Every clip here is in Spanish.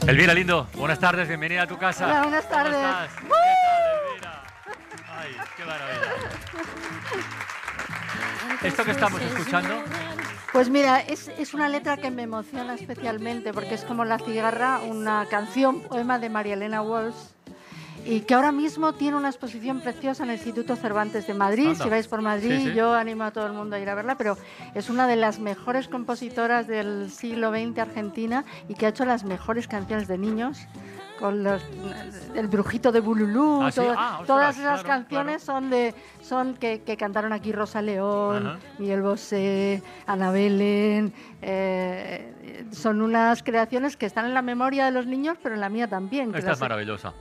Elvira, lindo, buenas tardes, bienvenida a tu casa. Hola, buenas tardes. ¿Cómo estás? ¿Qué tal, Elvira? Ay, qué maravilla. ¿Esto que estamos escuchando? Pues mira, es una letra que me emociona especialmente porque es como La cigarra, una canción, poema de María Elena Walsh, y que ahora mismo tiene una exposición preciosa en el Instituto Cervantes de Madrid. Anda. Si vais por Madrid, Sí, sí. yo animo a todo el mundo a ir a verla, pero es una de las mejores compositoras del siglo XX argentina y que ha hecho las mejores canciones de niños, con el Brujito de Bululú. Ah, ¿sí? Todas Ostras, esas claro, canciones son que cantaron aquí Rosa León, Ajá. Miguel Bosé, Ana Belén. Son unas creaciones que están en la memoria de los niños, pero en la mía también. Esta es maravillosa.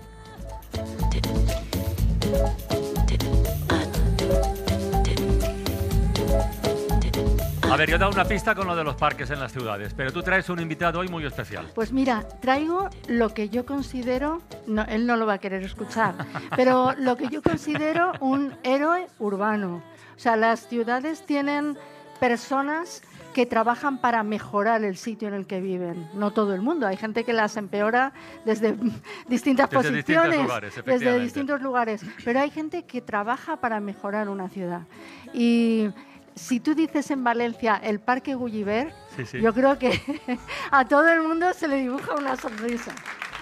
A ver, yo he dado una pista con lo de los parques en las ciudades, pero tú traes un invitado hoy muy especial. Pues mira, traigo lo que yo considero, no, él no lo va a querer escuchar, pero lo que yo considero un héroe urbano. O sea, las ciudades tienen personas que trabajan para mejorar el sitio en el que viven. No todo el mundo, hay gente que las empeora desde distintas posiciones, desde distintos lugares, pero hay gente que trabaja para mejorar una ciudad. Y si tú dices en Valencia el Parque Gulliver, Sí. yo creo que a todo el mundo se le dibuja una sonrisa.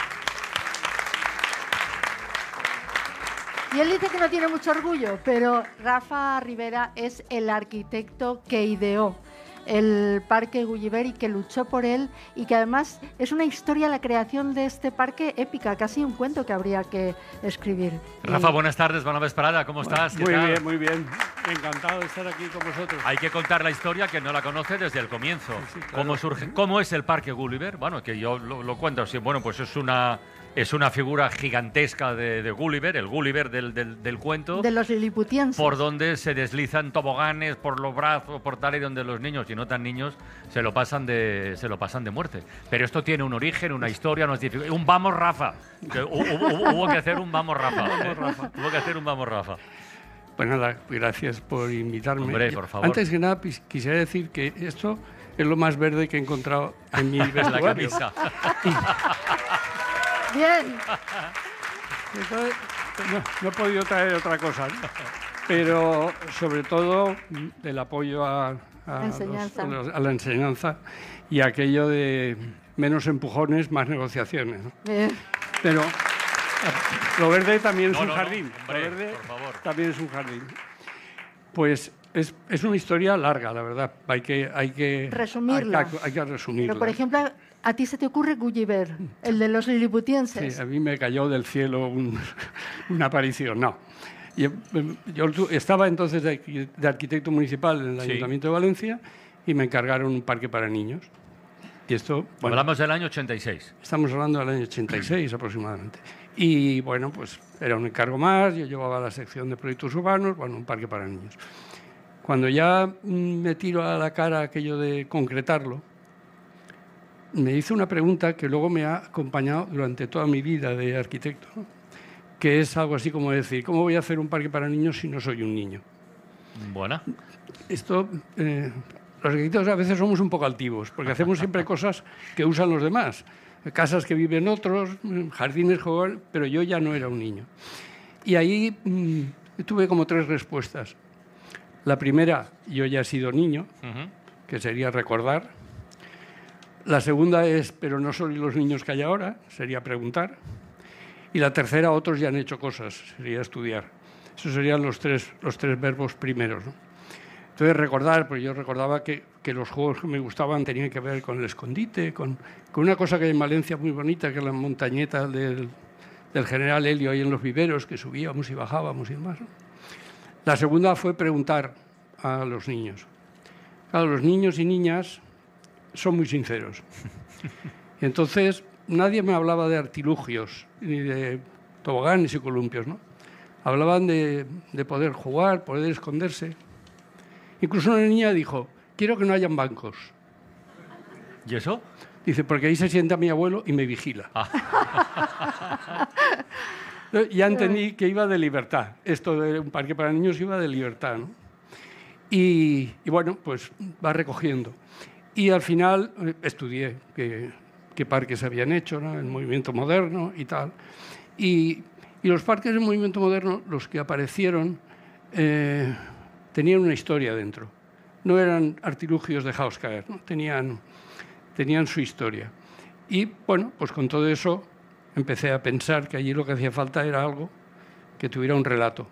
Y él dice que no tiene mucho orgullo, pero Rafa Ribera es el arquitecto que ideó el Parque Gulliver y que luchó por él, y que además es una historia, la creación de este parque, épica, casi un cuento que habría que escribir. Rafa, buenas tardes, buena vesprada, ¿cómo estás? ¿Qué Muy tal? bien, muy bien. Encantado de estar aquí con vosotros. Hay que contar la historia que no la conoce desde el comienzo. Sí, claro. ¿Cómo surge? ¿Cómo es el Parque Gulliver? Bueno, que yo lo cuento así. Bueno, pues es una figura gigantesca de Gulliver, el Gulliver del cuento. De los liliputienses. Por donde se deslizan toboganes por los brazos, por tal, y donde los niños, y no tan niños, se lo pasan de muerte. Pero esto tiene un origen, una historia, un vamos Rafa. Que hubo que hacer un vamos Rafa. Hubo que hacer un vamos Rafa. Pues nada, gracias por invitarme. Hombre, por favor. Antes que nada, quisiera decir que esto es lo más verde que he encontrado en mi Es la vestuario. camisa. Bien. Entonces, no he podido traer otra cosa, ¿no? Pero sobre todo el apoyo a la enseñanza y aquello de menos empujones, más negociaciones, ¿no? Pero lo verde también es un jardín. Hombre, Lo verde por favor. también es un jardín. Pues es una historia larga, la verdad. Hay que Resumirla. Hay que resumirla. Pero, por ejemplo, a ti se te ocurre Gulliver, el de los liliputienses. Sí, a mí me cayó del cielo una aparición. No. Yo estaba entonces de arquitecto municipal en el Ayuntamiento de Valencia y me encargaron un parque para niños. Y esto, bueno, Hablamos del año 86. estamos hablando del año 86 aproximadamente. Y bueno, pues era un encargo más, yo llevaba la sección de proyectos urbanos, bueno, un parque para niños. Cuando ya me tiro a la cara aquello de concretarlo, me hice una pregunta que luego me ha acompañado durante toda mi vida de arquitecto, ¿no? Que es algo así como decir, ¿cómo voy a hacer un parque para niños si no soy un niño? Buena. Esto, los arquitectos a veces somos un poco altivos, porque hacemos siempre cosas que usan los demás. Casas que viven otros, jardines, pero yo ya no era un niño. Y ahí tuve como 3 respuestas. La primera, yo ya he sido niño, que sería recordar. La segunda es, pero no soy los niños que hay ahora, sería preguntar. Y la tercera, otros ya han hecho cosas, sería estudiar. Esos serían los tres verbos primeros, ¿no? Entonces, recordar, pues yo recordaba que los juegos que me gustaban tenían que ver con el escondite, con una cosa que hay en Valencia muy bonita, que es la montañeta del General Helio ahí en los viveros, que subíamos y bajábamos y demás, ¿no? La segunda fue preguntar a los niños. Claro, los niños y niñas son muy sinceros. Y entonces, nadie me hablaba de artilugios, ni de toboganes y columpios, ¿no? Hablaban de poder jugar, poder esconderse. Incluso una niña dijo, quiero que no hayan bancos. ¿Y eso? Dice, porque ahí se sienta mi abuelo y me vigila. Ya entendí que iba de libertad. Esto de un parque para niños iba de libertad, ¿no? Y bueno, pues va recogiendo. Y al final estudié, que qué parques habían hecho, ¿no? El movimiento moderno y tal. Y los parques del movimiento moderno, los que aparecieron, tenían una historia dentro. No eran artilugios dejados caer, ¿no? Tenían su historia. Y bueno, pues con todo eso empecé a pensar que allí lo que hacía falta era algo que tuviera un relato,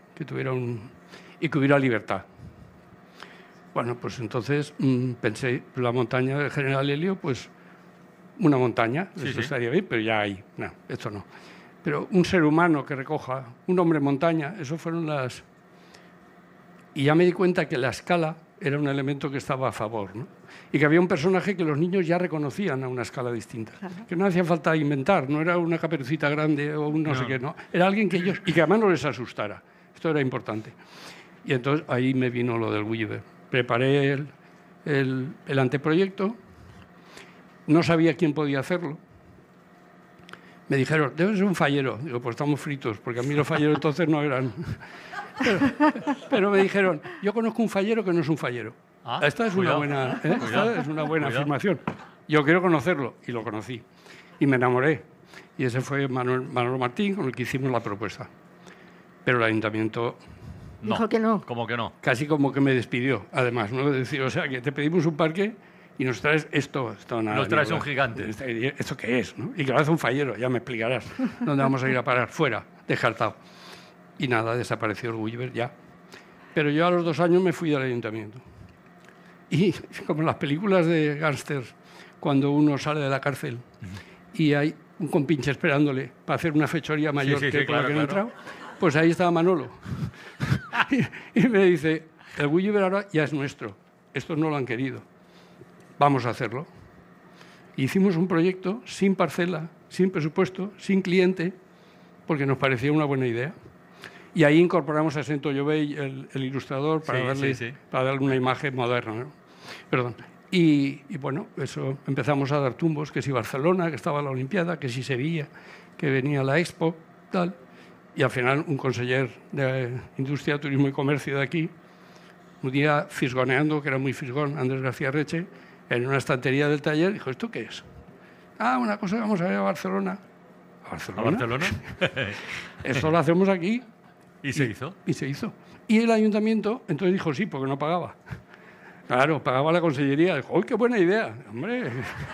y que hubiera libertad. Bueno, pues entonces pensé, la montaña del General Helio, pues una montaña, eso estaría bien, pero ya hay, no, esto no. Pero un ser humano que recoja, un hombre montaña, eso fueron las... Y ya me di cuenta que la escala era un elemento que estaba a favor, ¿no? Y que había un personaje que los niños ya reconocían a una escala distinta. Claro. Que no hacía falta inventar, no era una Caperucita grande o un no sé qué, no. Era alguien que ellos... Y que además no les asustara. Esto era importante. Y entonces ahí me vino lo del Gulliver. Preparé el anteproyecto, no sabía quién podía hacerlo. Me dijeron, debe ser un fallero. Digo, pues estamos fritos, porque a mí los falleros entonces no eran... Pero me dijeron, yo conozco un fallero que no es un fallero. Esta es una buena afirmación. Yo quiero conocerlo, y lo conocí. Y me enamoré. Y ese fue Manolo Martín, con el que hicimos la propuesta. Pero el ayuntamiento... Dijo que no. ¿Cómo que no? Casi como que me despidió, además, ¿no? Es decir, o sea, que te pedimos un parque y nos traes esto nada. Nos traes un gigante. ¿Esto qué es? ¿No? Y que lo hace un fallero, ya me explicarás. ¿Dónde vamos a ir a parar? Fuera, descartado. Y nada, desapareció el Gulliver ya. Pero yo a los 2 años me fui del ayuntamiento. Y como en las películas de gángsters, cuando uno sale de la cárcel y hay un compinche esperándole para hacer una fechoría mayor que con la que no ha entrado, pues ahí estaba Manolo. y me dice, el Gulliver ahora ya es nuestro. Estos no lo han querido. Vamos a hacerlo. Hicimos un proyecto sin parcela, sin presupuesto, sin cliente, porque nos parecía una buena idea. Y ahí incorporamos a Sento Llovell, el ilustrador, para darle una imagen moderna, ¿no? Perdón. Y bueno, eso empezamos a dar tumbos, que si Barcelona, que estaba la Olimpiada, que si Sevilla, que venía la Expo, tal. Y al final un conseller de Industria, Turismo y Comercio de aquí, un día fisgoneando, que era muy fisgón, Andrés García Reche, en una estantería del taller, dijo, ¿esto qué es? Una cosa que vamos a ver a Barcelona. ¿A Barcelona? ¿A Barcelona? Esto lo hacemos aquí. ¿Y se hizo? Y se hizo. Y el ayuntamiento entonces dijo sí, porque no pagaba. Claro, pagaba la consellería. Dijo, ¡uy, qué buena idea! ¡Hombre!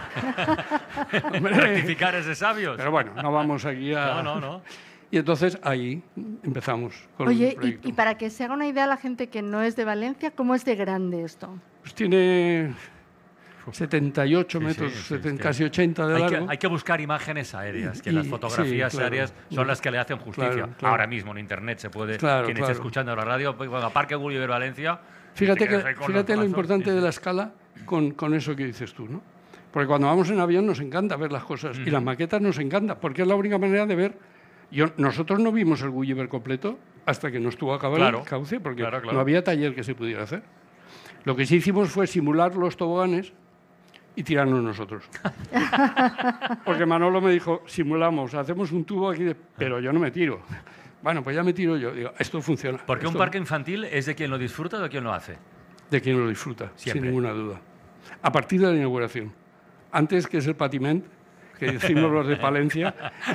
Rectificar ese sabios. Pero bueno, no vamos aquí a... No. Y entonces ahí empezamos con el proyecto. Y para que se haga una idea la gente que no es de Valencia, ¿cómo es de grande esto? Pues tiene 78 metros, casi 80 de largo. Hay que buscar imágenes aéreas, que las fotografías aéreas son las que le hacen justicia. Claro. Ahora mismo en Internet se puede, quien esté escuchando la radio, Parque Gulliver Valencia... Fíjate lo importante de la escala con eso que dices tú, ¿no? Porque cuando vamos en avión nos encanta ver las cosas y las maquetas nos encanta, porque es la única manera de ver. Nosotros no vimos el Gulliver completo hasta que no estuvo acabado el cauce, porque no había taller que se pudiera hacer. Lo que sí hicimos fue simular los toboganes y tirarnos nosotros. Porque Manolo me dijo, simulamos, hacemos un tubo aquí, pero yo no me tiro. Bueno, pues ya me tiro yo. Digo, esto funciona. Porque un parque infantil es de quien lo disfruta o de quien lo hace. De quien lo disfruta, siempre. Sin ninguna duda. A partir de la inauguración. Antes, que es el patiment, que decimos los de Palencia,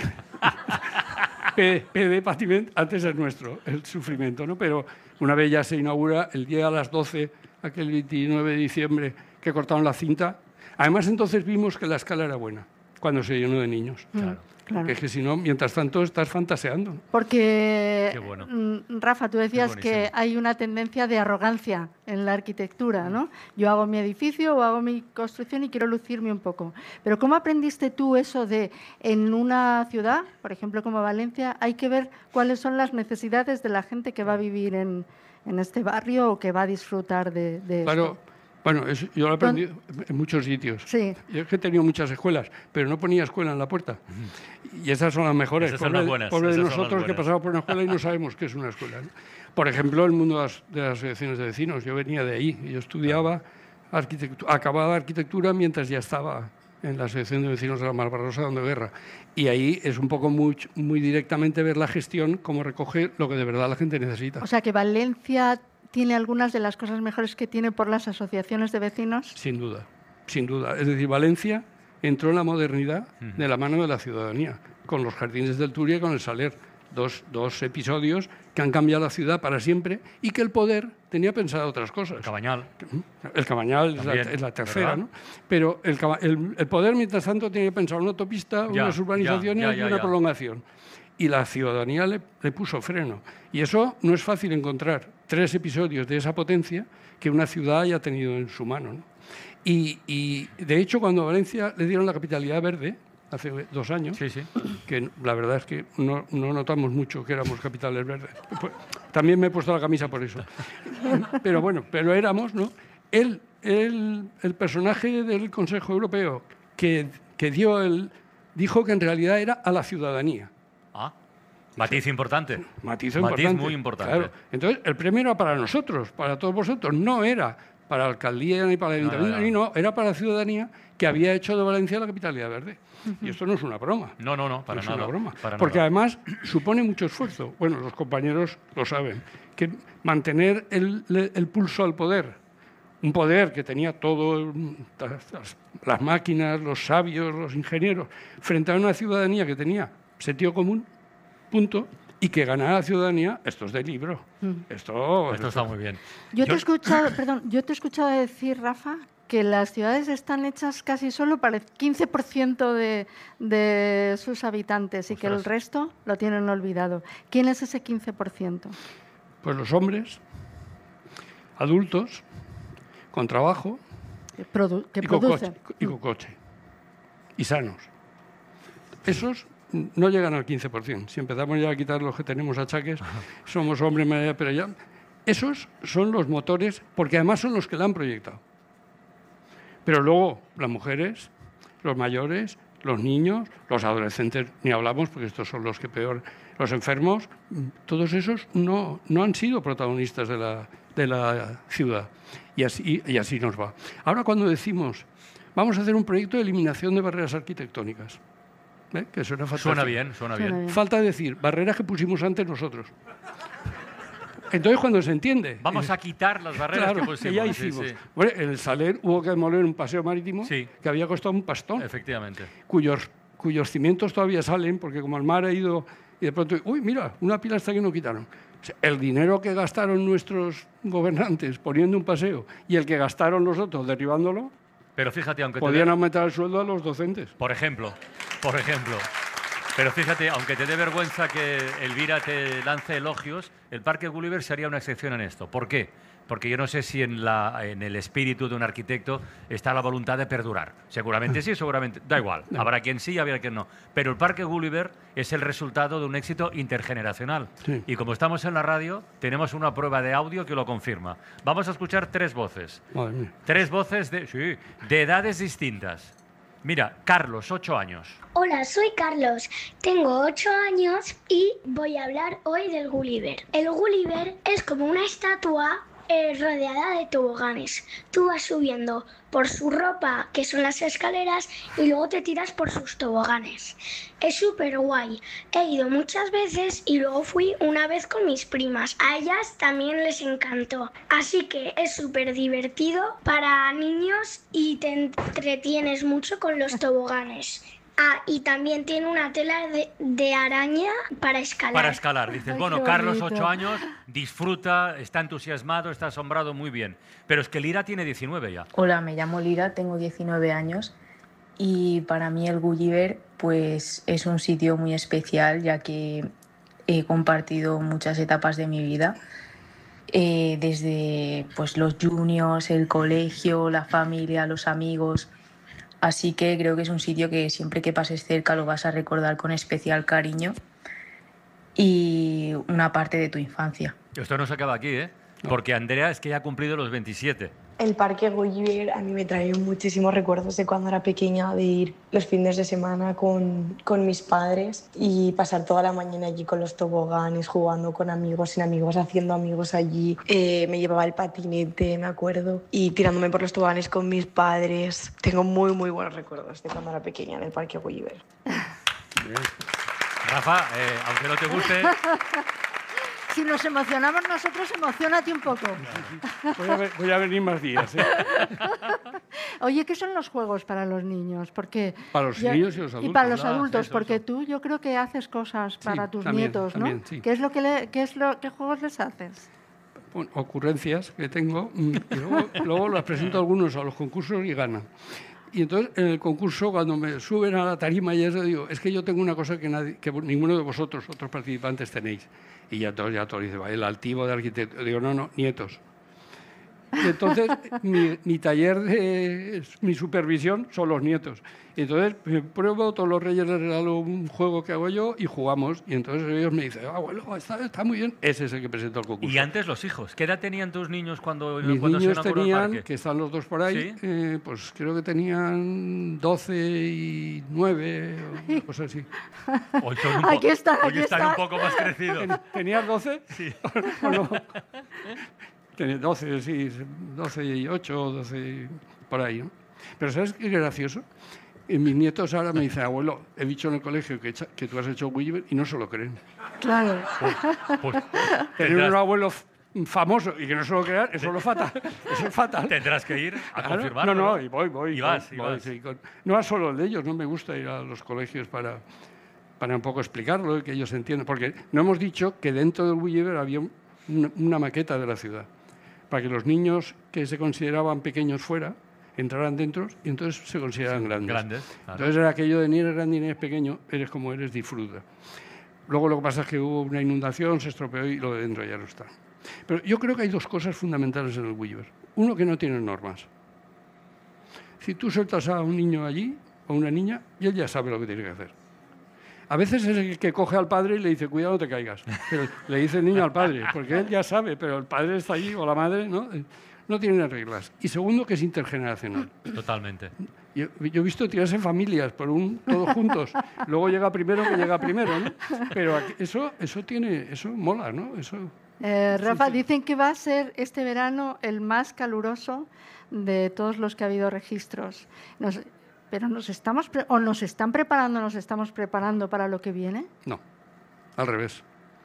P de patiment, antes es nuestro, el sufrimiento, ¿no? Pero una vez ya se inaugura, el día a las 12, aquel 29 de diciembre, que cortaron la cinta. Además, entonces vimos que la escala era buena, cuando se llenó de niños. Claro. Que es que si no, mientras tanto, estás fantaseando. Porque, Qué bueno. Rafa, tú decías que hay una tendencia de arrogancia en la arquitectura, ¿no? Yo hago mi edificio o hago mi construcción y quiero lucirme un poco. Pero ¿cómo aprendiste tú eso de, en una ciudad, por ejemplo como Valencia, hay que ver cuáles son las necesidades de la gente que va a vivir en este barrio o que va a disfrutar de esto? Bueno, yo lo he aprendido en muchos sitios. Sí. Yo es que he tenido muchas escuelas, pero no ponía escuela en la puerta. Y esas son las mejores. Esas son las buenas. Pobre de nosotros que pasamos por una escuela y no sabemos qué es una escuela, ¿no? Por ejemplo, el mundo de las asociaciones de vecinos. Yo venía de ahí. Yo estudiaba arquitectura, acababa arquitectura mientras ya estaba en la Asociación de Vecinos de la Malvarrosa dando guerra. Y ahí es un poco muy directamente ver la gestión, cómo recoge lo que de verdad la gente necesita. O sea, que Valencia tiene algunas de las cosas mejores que tiene por las asociaciones de vecinos. Sin duda, sin duda. Es decir, Valencia entró en la modernidad de la mano de la ciudadanía, con los Jardines del Turia y con el Saler. Dos episodios que han cambiado la ciudad para siempre y que el poder tenía pensado otras cosas. El Cabañal. El Cabañal es la tercera, ¿no? Pero el poder, mientras tanto, tenía pensado una autopista, unas urbanizaciones y una prolongación. Y la ciudadanía le puso freno. Y eso no es fácil encontrar 3 episodios de esa potencia que una ciudad haya tenido en su mano, ¿no? Y de hecho, cuando a Valencia le dieron la capitalidad verde, hace 2 años, que la verdad es que no notamos mucho que éramos capitales verdes. Pues, también me he puesto la camisa por eso. Pero bueno, pero éramos, ¿no? El personaje del Consejo Europeo que dijo que en realidad era a la ciudadanía. Matiz importante. Matiz muy importante. Claro. Entonces, el premio era para nosotros, para todos vosotros. No era para la alcaldía ni para el ayuntamiento, no, era para la ciudadanía que había hecho de Valencia la capitalidad verde. Y esto no es una broma. No, para nada. Es una broma. Para porque nada. Además supone mucho esfuerzo. Bueno, los compañeros lo saben. Que mantener el pulso al poder, un poder que tenía todo, las máquinas, los sabios, los ingenieros, frente a una ciudadanía que tenía sentido común, punto, y que ganara la ciudadanía, esto es de libro. Esto está muy bien. Yo te he escuchado decir, Rafa, que las ciudades están hechas casi solo para el 15% de sus habitantes y que el resto lo tienen olvidado. ¿Quién es ese 15%? Pues los hombres, adultos, con trabajo, que producen. Y con coche. Y sanos. Esos no llegan al 15%. Si empezamos ya a quitar los que tenemos achaques, somos hombres, pero ya... Esos son los motores, porque además son los que la han proyectado. Pero luego las mujeres, los mayores, los niños, los adolescentes, ni hablamos, porque estos son los que peor... Los enfermos, todos esos no han sido protagonistas de la ciudad. Y así nos va. Ahora, cuando decimos, vamos a hacer un proyecto de eliminación de barreras arquitectónicas, que suena fantástico. Suena bien. Falta decir, barreras que pusimos antes nosotros. Entonces, cuando se entiende... Vamos a quitar las barreras que pusimos. Que ya hicimos. Bueno, en el Saler hubo que demoler un paseo marítimo que había costado un pastón. Efectivamente. Cuyos cimientos todavía salen, porque como el mar ha ido... Y de pronto, uy, mira, una pilastra que no quitaron. O sea, el dinero que gastaron nuestros gobernantes poniendo un paseo y el que gastaron los otros derribándolo... Pero fíjate, aunque podían aumentar el sueldo a los docentes. Por ejemplo. Pero fíjate, aunque te dé vergüenza que Elvira te lance elogios, el Parque Gulliver sería una excepción en esto. ¿Por qué? Porque yo no sé si en el espíritu de un arquitecto está la voluntad de perdurar. Seguramente sí, seguramente. Da igual. No. Habrá quien sí, habrá quien no. Pero el Parque Gulliver es el resultado de un éxito intergeneracional. Sí. Y como estamos en la radio, tenemos una prueba de audio que lo confirma. Vamos a escuchar 3 voces. Madre mía. 3 voces de edades distintas. Mira, Carlos, 8 años. Hola, soy Carlos. Tengo 8 años y voy a hablar hoy del Gulliver. El Gulliver es como una estatua rodeada de toboganes. Tú vas subiendo por su ropa, que son las escaleras, y luego te tiras por sus toboganes. Es súper guay. He ido muchas veces y luego fui una vez con mis primas. A ellas también les encantó. Así que es súper divertido para niños y te entretienes mucho con los toboganes. Y también tiene una tela de araña para escalar. Para escalar, dices. Ay, bueno, Carlos, 8 años, disfruta, está entusiasmado, está asombrado, muy bien. Pero es que Lira tiene 19 ya. Hola, me llamo Lira, tengo 19 años y para mí el Gulliver pues, es un sitio muy especial, ya que he compartido muchas etapas de mi vida. Desde pues, los juniors, el colegio, la familia, los amigos... Así que creo que es un sitio que siempre que pases cerca lo vas a recordar con especial cariño y una parte de tu infancia. Esto no se acaba aquí, ¿eh? Porque Andrea es que ya ha cumplido los 27. El Parque Gulliver a mí me trae muchísimos recuerdos de cuando era pequeña, de ir los fines de semana con mis padres y pasar toda la mañana allí con los toboganes, jugando con amigos, sin amigos, haciendo amigos allí. Me llevaba el patinete, me acuerdo, y tirándome por los toboganes con mis padres. Tengo muy, muy buenos recuerdos de cuando era pequeña en el Parque Gulliver. Rafa, aunque no te guste... Si nos emocionamos nosotros, emociónate un poco. Voy a venir más días. Oye, ¿qué son los juegos para los niños? Porque Para los niños y los adultos. Y para los adultos, eso, porque eso. tú yo creo que haces cosas para tus también, nietos, ¿no? también, sí. ¿Qué juegos les haces? Bueno, ocurrencias que tengo y luego las presento a algunos a los concursos y ganan. Y entonces en el concurso, cuando me suben a la tarima y eso, digo, es que yo tengo una cosa que ninguno de vosotros, otros participantes, tenéis. Y ya todos dicen, el altivo de arquitecto. Digo, no, nietos. Y entonces mi taller, mi supervisión son los nietos. Y entonces pruebo, todos los reyes les regalo un juego que hago yo y jugamos. Y entonces ellos me dicen, abuelo, está muy bien. Ese es el que presento al concurso. Y antes los hijos. ¿Qué edad tenían tus niños cuando Mis se niños iban por el tenían, parque? que están los dos por ahí, ¿Sí? pues creo que tenían 12 y 9, o una cosa así. Hoy son Aquí están, hoy aquí están están. un poco más crecidos. ¿Tenías 12? Sí. ¿O no? Tenía 12, sí, 12 y 8, 12 por ahí, ¿no? Pero ¿sabes qué es gracioso? Mis nietos ahora me dicen, abuelo, he dicho en el colegio que tú has hecho Gulliver y no se lo creen. Claro. Pues Tener un abuelo famoso y que no se lo crean, eso es fatal. Eso es fatal. tendrás que ir a Claro. confirmarlo. No, y voy. Y vas. Sí, no es solo el de ellos, no me gusta ir a los colegios para un poco explicarlo y que ellos entiendan. Porque no hemos dicho que dentro del Gulliver había una maqueta de la ciudad, para que los niños que se consideraban pequeños fuera entraran dentro y entonces se consideraban grandes. Claro. Entonces era aquello de ni eres grande ni eres pequeño, eres como eres, disfruta. Luego lo que pasa es que hubo una inundación, se estropeó y lo de dentro ya no está. Pero yo creo que hay dos cosas fundamentales en el Gulliver. Uno, que no tiene normas. Si tú sueltas a un niño allí, o a una niña, y él ya sabe lo que tiene que hacer. A veces es el que coge al padre y le dice, cuidado, no te caigas. Pero le dice el niño al padre, porque él ya sabe, pero el padre está allí, o la madre, ¿no? No tienen reglas. Y segundo, que es intergeneracional. Totalmente. Yo he visto tirarse familias todos juntos. Luego llega primero que llega primero, ¿no? Pero eso mola, ¿no? Eso... Rafa, dicen que va a ser este verano el más caluroso de todos los que ha habido registros. Pero nos estamos preparando para lo que viene. No, al revés.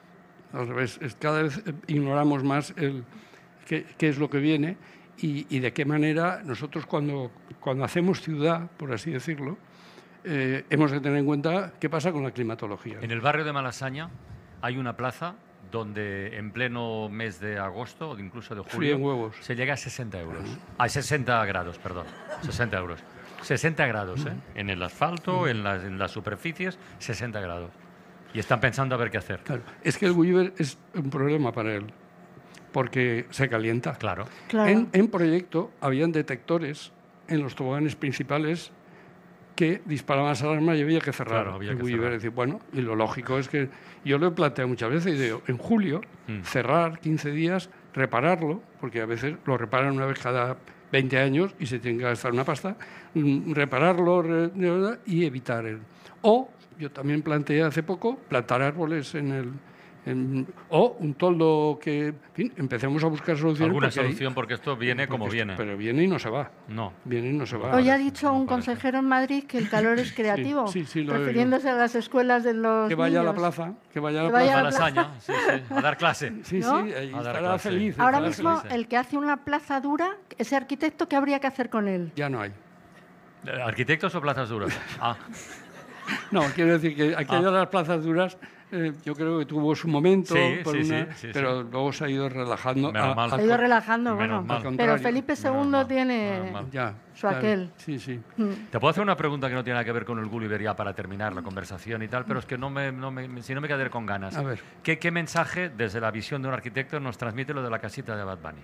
Cada vez ignoramos más qué es lo que viene y de qué manera nosotros cuando hacemos ciudad, por así decirlo, hemos de tener en cuenta qué pasa con la climatología. En el barrio de Malasaña hay una plaza donde en pleno mes de agosto o incluso de julio Fríen huevos. se llega a 60 euros. A 60 grados, perdón. 60 euros. 60 grados, ¿eh? En el asfalto, en las superficies, 60 grados. Y están pensando a ver qué hacer. Claro, es que el Gulliver es un problema para él, porque se calienta. Claro. En proyecto habían detectores en los toboganes principales que disparaban las alarmas y había que cerrar Claro, el Gulliver. Decir, bueno, y lo lógico es que yo lo he planteado muchas veces, y digo, en julio, cerrar 15 días, repararlo, porque a veces lo reparan una vez cada 20 años y se tiene que gastar una pasta, repararlo y evitar el... O, yo también planteé hace poco, plantar árboles o un toldo que... En fin, empecemos a buscar soluciones. Alguna solución, porque esto viene como viene. Pero viene y no se va. No. Viene y no se va. Hoy ha dicho un consejero en Madrid que el calor es creativo, sí, lo refiriéndose a las escuelas de los que vaya niños. a la plaza, que vaya a la Que vaya plaza. A Malasaña, sí, a dar clase. Sí, ¿no? ahí A dar estará clase. feliz. Ahora estará mismo, feliz. el que hace una plaza dura, ese arquitecto, ¿qué habría que hacer con él? Ya no hay. ¿Arquitectos o plazas duras? Ah, No, quiero decir que aquellas las plazas duras, yo creo que tuvo su momento, Sí, pero luego se ha ido relajando. Menos mal. Se ha ido relajando, Menos bueno. mal. Al Pero contrario. Felipe Menos II mal. tiene Menos mal. Ya, su aquel. Sí. te puedo hacer una pregunta que no tiene nada que ver con el Gulliver ya para terminar la conversación y tal, pero es que si no me quedaré con ganas. A ver. ¿Qué mensaje, desde la visión de un arquitecto, nos transmite lo de la casita de Bad Bunny?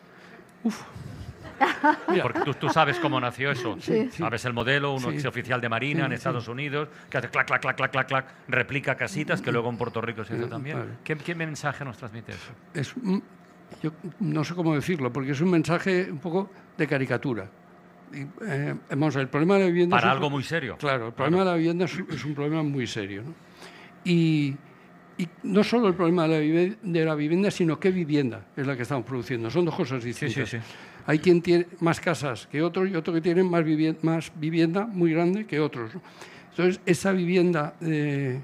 Mira. Porque tú sabes cómo nació eso. Sí. Sabes el modelo, un Sí. oficial de Marina en Estados Unidos, que hace clac, clac, clac, clac, clac, clac, replica casitas, que luego en Puerto Rico se hizo también. Vale. ¿Qué mensaje nos transmite eso? Yo no sé cómo decirlo, porque es un mensaje un poco de caricatura. Vamos a ver, el problema de la vivienda... Para es algo muy serio. Claro, el problema de la vivienda es un problema muy serio, ¿no? Y no solo el problema de la vivienda, sino qué vivienda es la que estamos produciendo. Son dos cosas distintas. Sí. Hay quien tiene más casas que otros y otro que tiene más vivienda muy grande que otros, ¿no? Entonces, esa vivienda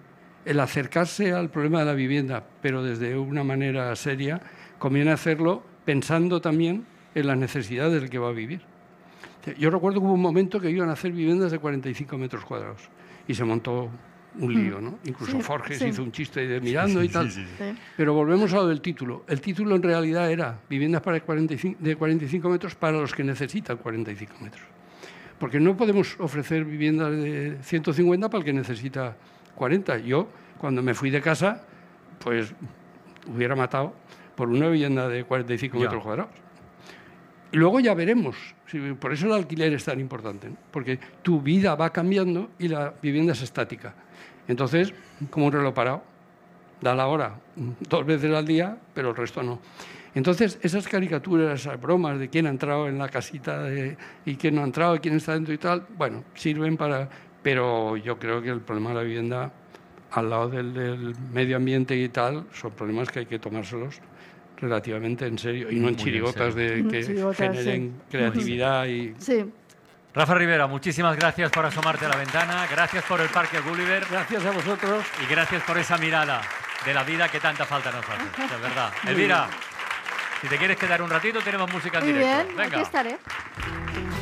el acercarse al problema de la vivienda, pero desde una manera seria, conviene hacerlo pensando también en las necesidades del que va a vivir. Yo recuerdo que hubo un momento que iban a hacer viviendas de 45 metros cuadrados y se montó un lío, ¿no? Incluso Forges hizo un chiste de mirando y tal. Sí. Pero volvemos a lo del título. El título en realidad era viviendas de 45 metros para los que necesitan 45 metros. Porque no podemos ofrecer viviendas de 150 para el que necesita 40. Yo, cuando me fui de casa, pues hubiera matado por una vivienda de 45 metros cuadrados. Y luego ya veremos. Por eso el alquiler es tan importante, ¿no? Porque tu vida va cambiando y la vivienda es estática. Entonces, como un reloj parado, da la hora 2 veces al día, pero el resto no. Entonces, esas caricaturas, esas bromas de quién ha entrado en la casita y quién no ha entrado, y quién está dentro y tal, bueno, sirven para... Pero yo creo que el problema de la vivienda, al lado del medio ambiente y tal, son problemas que hay que tomárselos relativamente en serio y no en chirigotas que generen creatividad y... Sí. Rafa Ribera, muchísimas gracias por asomarte a la ventana, gracias por el Parque Gulliver. Gracias a vosotros. Y gracias por esa mirada de la vida que tanta falta nos hace, de verdad. Elvira, si te quieres quedar un ratito, tenemos música en directo. Muy bien, aquí estaré.